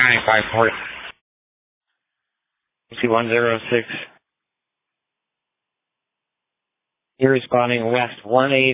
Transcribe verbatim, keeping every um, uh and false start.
nine five four. two one zero six. You're responding west one eight.